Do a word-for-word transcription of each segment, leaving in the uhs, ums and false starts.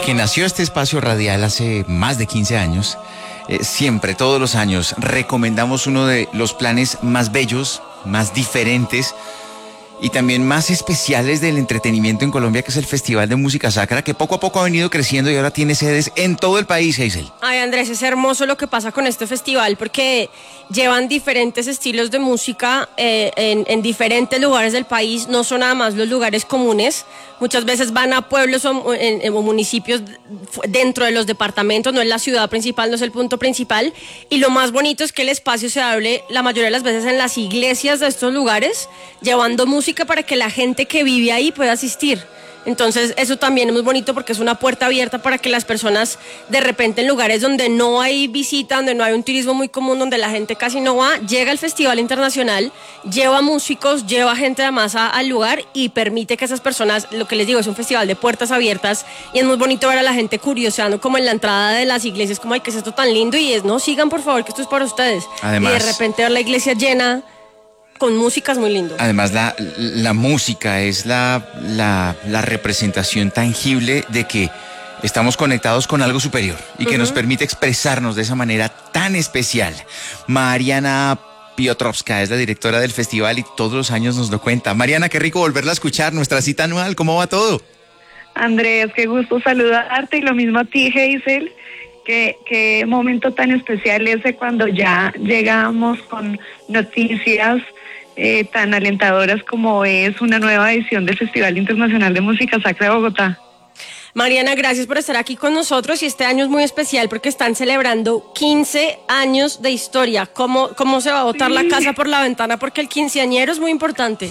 que nació este espacio radial hace más de quince años, eh, siempre, todos los años, recomendamos uno de los planes más bellos, más diferentes y también más especiales del entretenimiento en Colombia, que es el Festival de Música Sacra, que poco a poco ha venido creciendo y ahora tiene sedes en todo el país, Hazel. Ay, Andrés, es hermoso lo que pasa con este festival porque llevan diferentes estilos de música eh, en, en diferentes lugares del país, no son nada más los lugares comunes. Muchas veces van a pueblos o, en, en, o municipios dentro de los departamentos, no es la ciudad principal, no es el punto principal. Y lo más bonito es que el espacio se hable la mayoría de las veces en las iglesias de estos lugares, llevando música para que la gente que vive ahí pueda asistir. Entonces eso también es muy bonito porque es una puerta abierta para que las personas de repente en lugares donde no hay visita, donde no hay un turismo muy común, donde la gente casi no va, llega al Festival Internacional, lleva músicos, lleva gente además a, al lugar y permite que esas personas, lo que les digo, es un festival de puertas abiertas y es muy bonito ver a la gente curioseando como en la entrada de las iglesias, como ay, ¿qué es esto tan lindo? Y es, no, sigan por favor que esto es para ustedes. Además, y de repente ver la iglesia llena con música es muy lindo. Además, la, la música es la, la, la representación tangible de que estamos conectados con algo superior y que uh-huh. nos permite expresarnos de esa manera tan especial. Mariana Piotrowska es la directora del festival y todos los años nos lo cuenta. Mariana, qué rico volverla a escuchar, nuestra cita anual, ¿cómo va todo? Andrés, qué gusto saludarte y lo mismo a ti, Hazel. Qué, qué momento tan especial ese cuando ya llegamos con noticias eh, tan alentadoras como es una nueva edición del Festival Internacional de Música Sacra de Bogotá. Mariana, gracias por estar aquí con nosotros y este año es muy especial porque están celebrando quince años de historia. ¿Cómo, cómo se va a botar sí. la casa por la ventana? Porque el quinceañero es muy importante.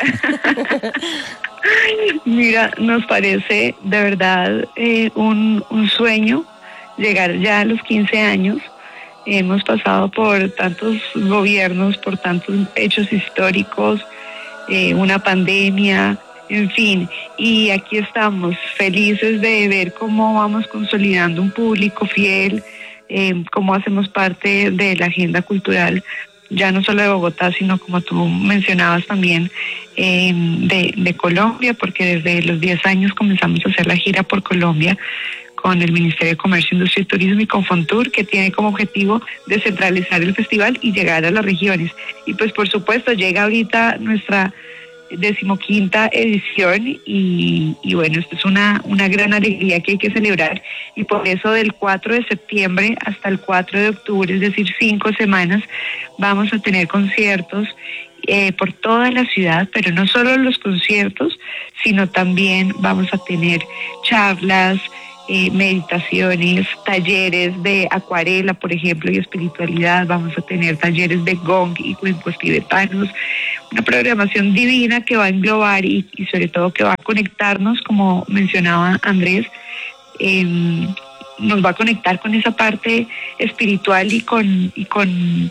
Mira, nos parece de verdad eh, un, un sueño llegar ya a los quince años. Hemos pasado por tantos gobiernos, por tantos hechos históricos, eh, una pandemia, en fin, y aquí estamos felices de ver cómo vamos consolidando un público fiel, eh, cómo hacemos parte de la agenda cultural, ya no solo de Bogotá, sino como tú mencionabas también eh, de, de Colombia, porque desde los diez años comenzamos a hacer la gira por Colombia con el Ministerio de Comercio, Industria y Turismo y con Fontur, que tiene como objetivo descentralizar el festival y llegar a las regiones. Y pues por supuesto llega ahorita nuestra decimoquinta edición y, y bueno, esto es una, una gran alegría que hay que celebrar y por eso del cuatro de septiembre hasta el cuatro de octubre, es decir, cinco semanas, vamos a tener conciertos eh, por toda la ciudad, pero no solo los conciertos, sino también vamos a tener charlas, Eh, meditaciones, talleres de acuarela, por ejemplo, y espiritualidad. Vamos a tener talleres de gong y cuencos tibetanos, una programación divina que va a englobar y, y sobre todo que va a conectarnos, como mencionaba Andrés, eh, nos va a conectar con esa parte espiritual y con y con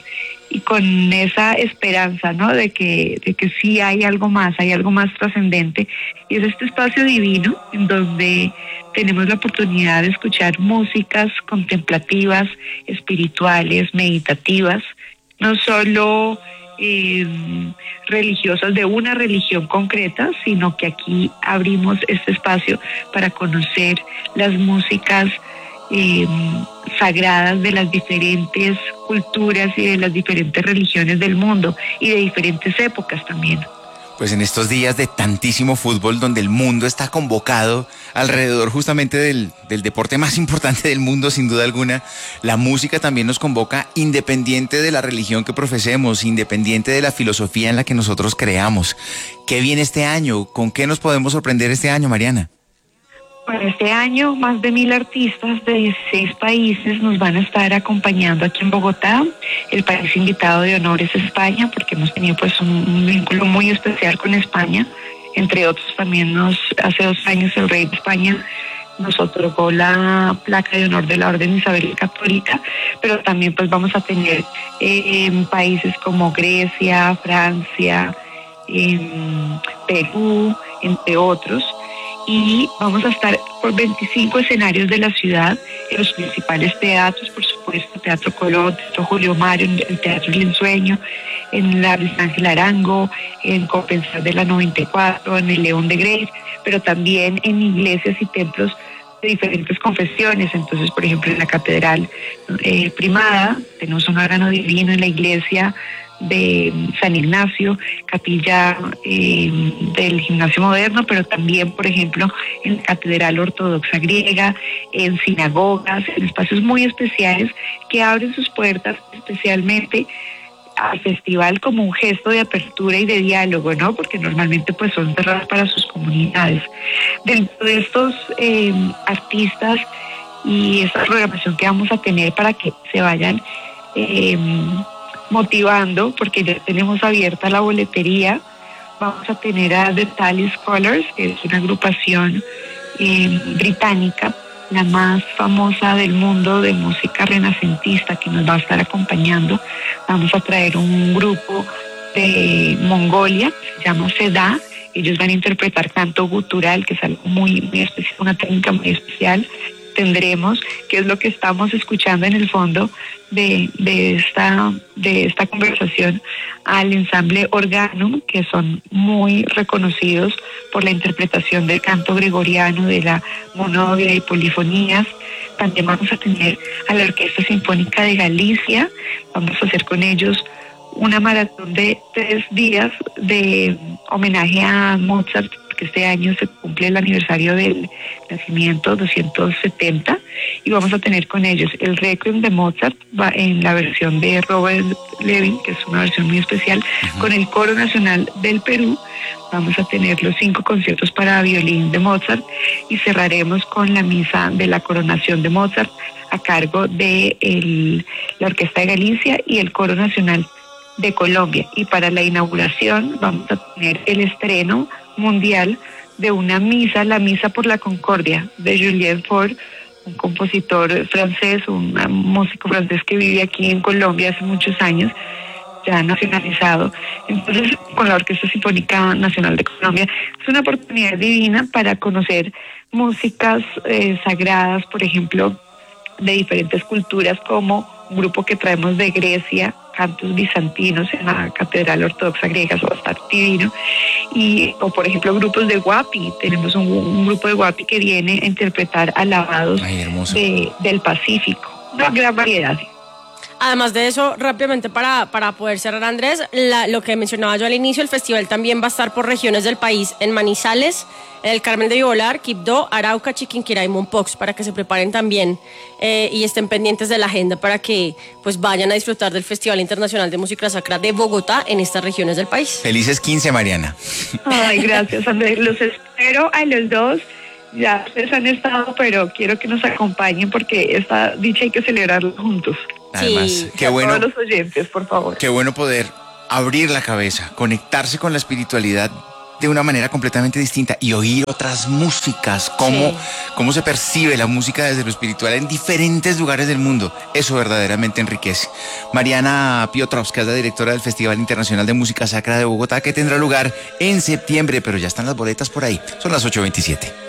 y con esa esperanza, ¿no? De que de que sí hay algo más, hay algo más trascendente, y es este espacio divino en donde tenemos la oportunidad de escuchar músicas contemplativas, espirituales, meditativas, no solo eh, religiosas de una religión concreta, sino que aquí abrimos este espacio para conocer las músicas eh, sagradas de las diferentes culturas y de las diferentes religiones del mundo y de diferentes épocas también. Pues en estos días de tantísimo fútbol, donde el mundo está convocado alrededor justamente del, del deporte más importante del mundo, sin duda alguna, la música también nos convoca independiente de la religión que profesemos, independiente de la filosofía en la que nosotros creamos. ¿Qué viene este año? ¿Con qué nos podemos sorprender este año, Mariana? Bueno, este año más de mil artistas de dieciséis países nos van a estar acompañando aquí en Bogotá. El país invitado de honor es España, porque hemos tenido pues un, un vínculo muy especial con España. Entre otros, también nos hace dos años el rey de España nos otorgó la placa de honor de la Orden Isabel Católica, pero también pues vamos a tener eh, en países como Grecia, Francia, eh, Perú, entre otros. Y vamos a estar por veinticinco escenarios de la ciudad, en los principales teatros, por supuesto, Teatro Colón, Teatro Julio Mario, el Teatro El Ensueño, en la Luis Ángel Arango, en Compensar de la noventa y cuatro, en el León de Grey, pero también en iglesias y templos de diferentes confesiones. Entonces, por ejemplo, en la Catedral eh, Primada tenemos un órgano divino, en la iglesia de San Ignacio, capilla eh, del Gimnasio Moderno, pero también, por ejemplo, en la Catedral Ortodoxa Griega, en sinagogas, en espacios muy especiales que abren sus puertas especialmente al festival como un gesto de apertura y de diálogo, ¿no? Porque normalmente pues son cerradas para sus comunidades. Dentro de estos eh, artistas y esta programación que vamos a tener para que se vayan eh, motivando, porque ya tenemos abierta la boletería, vamos a tener a The Tally Scholars, que es una agrupación eh, británica, la más famosa del mundo de música renacentista, que nos va a estar acompañando. Vamos a traer un grupo de Mongolia, se llama Seda. Ellos van a interpretar canto gutural, que es algo muy, muy especial, una técnica muy especial. Tendremos, que es lo que estamos escuchando en el fondo de, de, esta, de esta conversación, al ensamble Organum, que son muy reconocidos por la interpretación del canto gregoriano, de la monodia y polifonías. También vamos a tener a la Orquesta Sinfónica de Galicia. Vamos a hacer con ellos una maratón de tres días de homenaje a Mozart, porque este año se cumple el aniversario del nacimiento, doscientos setenta, y vamos a tener con ellos el Requiem de Mozart va en la versión de Robert Levin, que es una versión muy especial, uh-huh. con el Coro Nacional del Perú. Vamos a tener los cinco conciertos para violín de Mozart y cerraremos con la misa de la coronación de Mozart a cargo de el, la Orquesta de Galicia y el Coro Nacional de Colombia. Y para la inauguración vamos a tener el estreno mundial de una misa, la Misa por la Concordia, de Julien Faure, un compositor francés, un músico francés que vive aquí en Colombia hace muchos años, ya nacionalizado. Entonces, con la Orquesta Sinfónica Nacional de Colombia, es una oportunidad divina para conocer músicas eh, sagradas, por ejemplo, de diferentes culturas, como un grupo que traemos de Grecia, cantos bizantinos en la Catedral Ortodoxa Griega, eso va a estar divino. Y, o por ejemplo, grupos de Guapi, tenemos un, un grupo de Guapi que viene a interpretar alabados de, del Pacífico, una gran variedad. Además de eso, rápidamente para, para poder cerrar, Andrés, la, lo que mencionaba yo al inicio, el festival también va a estar por regiones del país, en Manizales, en el Carmen de Vibolar, Quibdó, Arauca, Chiquinquirá y Mompox, para que se preparen también eh, y estén pendientes de la agenda para que pues vayan a disfrutar del Festival Internacional de Música Sacra de Bogotá en estas regiones del país. Felices quince, Mariana. Ay, gracias, Andrés. Los espero a los dos. Ya ustedes han estado, pero quiero que nos acompañen porque esta dicha hay que celebrarla juntos. Además, sí. qué bueno. A todos los oyentes, por favor. Qué bueno poder abrir la cabeza, conectarse con la espiritualidad de una manera completamente distinta y oír otras músicas, cómo, sí. cómo se percibe la música desde lo espiritual en diferentes lugares del mundo. Eso verdaderamente enriquece. Mariana Piotrowska es la directora del Festival Internacional de Música Sacra de Bogotá, que tendrá lugar en septiembre, pero ya están las boletas por ahí. Son las ocho veintisiete.